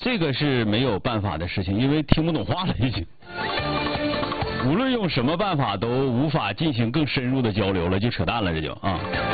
这个是没有办法的事情，因为听不懂话了已经。无论用什么办法都无法进行更深入的交流了，就扯淡了，这就啊。